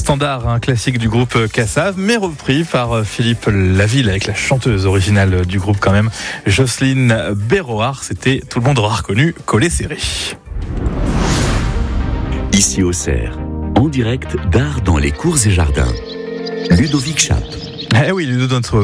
standard, un classique du groupe Cassav, mais repris par Philippe Laville avec la chanteuse originale du groupe quand même, Jocelyne Béroard. C'était, tout le monde aura reconnu, Collé Serré. Ici Auxerre, en direct d'Art dans les cours et jardins. Ludovic Chape. Eh oui, Ludo, notre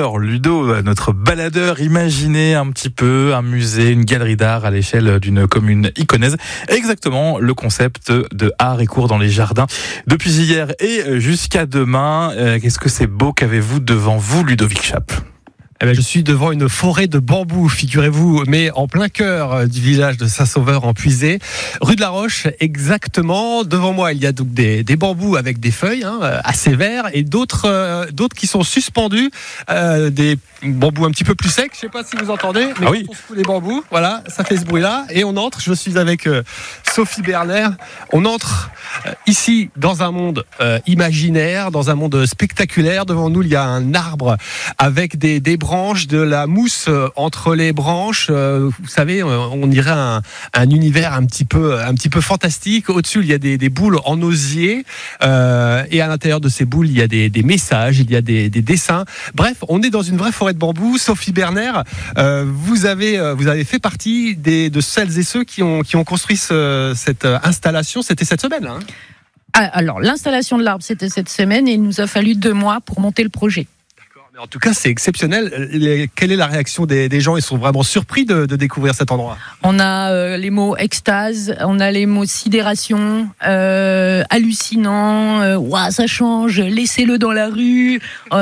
baladeur, imaginez un petit peu un musée, une galerie d'art à l'échelle d'une commune iconaise. Exactement le concept de art et cours dans les jardins. Depuis hier et jusqu'à demain, qu'est-ce que c'est beau qu'avez-vous devant vous, Ludovic Chape ? Je suis devant une forêt de bambous, figurez-vous, mais en plein cœur du village de Saint-Sauveur-en-Puisée, rue de la Roche, exactement. Devant moi, il y a donc des bambous avec des feuilles assez verts et d'autres qui sont suspendus, des bambous un petit peu plus secs. Je ne sais pas si vous entendez, mais oui. On secoue les bambous, voilà, ça fait ce bruit-là. Et on entre. Je suis avec Sophie Berner. On entre ici dans un monde imaginaire, dans un monde spectaculaire. Devant nous, il y a un arbre avec des branches, de la mousse entre les branches. Vous savez, on dirait un univers un petit peu fantastique. Au-dessus, il y a des boules en osier. Et à l'intérieur de ces boules, il y a des messages, il y a des dessins. Bref, on est dans une vraie forêt de bambou. Sophie Berner, vous avez fait partie de celles et ceux qui ont construit cette installation. C'était cette semaine, là, hein. Alors, l'installation de l'arbre, c'était cette semaine et il nous a fallu 2 mois pour monter le projet. En tout cas, c'est exceptionnel. Quelle est la réaction des gens ? Ils sont vraiment surpris de découvrir cet endroit. On a les mots extase, on a les mots sidération, hallucinant, ouah, ça change, laissez-le dans la rue,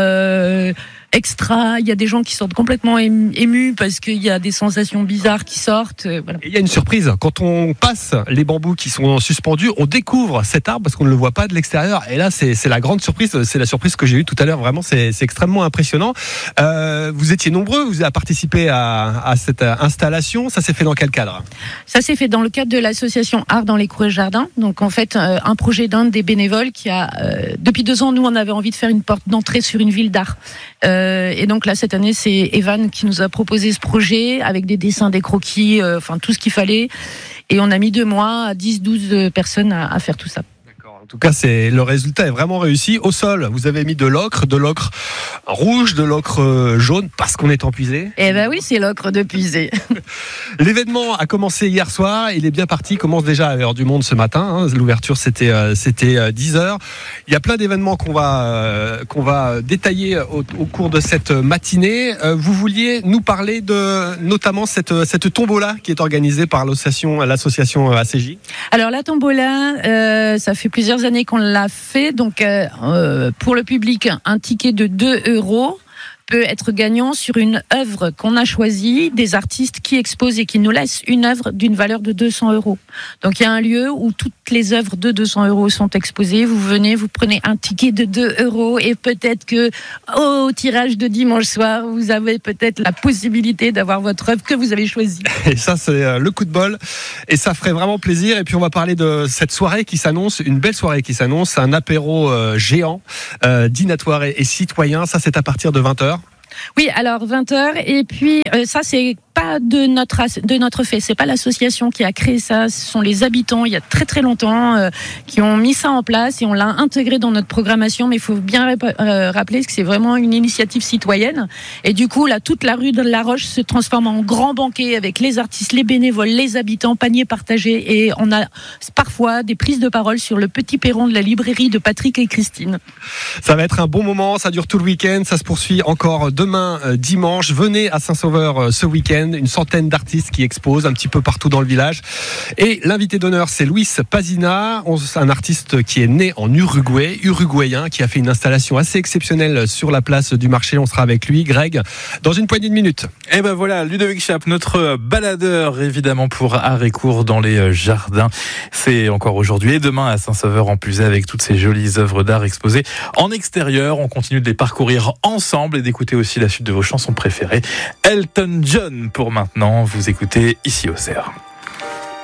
extra. Il y a des gens qui sortent complètement émus parce qu'il y a des sensations bizarres qui sortent. Voilà. Et il y a une surprise. Quand on passe les bambous qui sont suspendus, on découvre cet arbre parce qu'on ne le voit pas de l'extérieur. Et là, c'est la grande surprise. C'est la surprise que j'ai eue tout à l'heure. Vraiment, c'est extrêmement impressionnant. Vous étiez nombreux, vous avez participé à cette installation. Ça s'est fait dans quel cadre ? Ça s'est fait dans le cadre de l'association Art dans les cours et jardins. Donc en fait, un projet d'un des bénévoles qui a, depuis 2 ans, nous on avait envie de faire une porte d'entrée sur une ville d'art. Et donc là, cette année, c'est Evan qui nous a proposé ce projet avec des dessins, des croquis, enfin tout ce qu'il fallait. Et on a mis 2 mois, 10-12 personnes à faire tout ça. En tout cas, le résultat est vraiment réussi. Au sol, vous avez mis de l'ocre rouge, de l'ocre jaune, parce qu'on est en Puisée. Eh ben oui, c'est l'ocre de Puisée. L'événement a commencé hier soir. Il est bien parti. Il commence déjà à l'heure du monde ce matin. Hein. L'ouverture, c'était 10h. Il y a plein d'événements qu'on va détailler au cours de cette matinée. Vous vouliez nous parler de notamment cette tombola qui est organisée par l'association ACJ. Alors la tombola, ça fait plusieurs années qu'on l'a fait. Donc pour le public, un ticket de 2 € peut être gagnant sur une œuvre qu'on a choisie, des artistes qui exposent et qui nous laissent une œuvre d'une valeur de 200 €. Donc il y a un lieu où toutes les œuvres de 200 € sont exposées. Vous venez, vous prenez un ticket de 2 € et peut-être que au tirage de dimanche soir, vous avez peut-être la possibilité d'avoir votre œuvre que vous avez choisie. Et ça, c'est le coup de bol. Et ça ferait vraiment plaisir. Et puis on va parler de cette soirée qui s'annonce, une belle soirée qui s'annonce, un apéro géant, dînatoire et citoyen. Ça, c'est à partir de 20h. Oui, alors 20h. Et puis ça, c'est pas de notre fait. C'est pas l'association qui a créé ça. Ce sont les habitants, il y a très très longtemps, qui ont mis ça en place et on l'a intégré dans notre programmation. Mais il faut bien rappeler que c'est vraiment une initiative citoyenne. Et du coup, là, toute la rue de la Roche se transforme en grand banquet avec les artistes, les bénévoles, les habitants, paniers partagés. Et on a parfois des prises de parole sur le petit perron de la librairie de Patrick et Christine. Ça va être un bon moment. Ça dure tout le week-end. Ça se poursuit encore demain, dimanche. Venez à Saint-Sauveur ce week-end. Une centaine d'artistes qui exposent un petit peu partout dans le village. Et l'invité d'honneur, c'est Luis Pazina, un artiste qui est né en Uruguay, uruguayen, qui a fait une installation assez exceptionnelle sur la place du marché. On sera avec lui, Greg, dans une poignée de minutes. Et ben voilà, Ludovic Chape, notre baladeur, évidemment, pour art et cours dans les jardins. C'est encore aujourd'hui et demain à Saint-Sauveur-en-Puisée avec toutes ces jolies œuvres d'art exposées en extérieur. On continue de les parcourir ensemble et d'écouter aussi la suite de vos chansons préférées. Elton John pour maintenant, vous écoutez Ici Auxerre.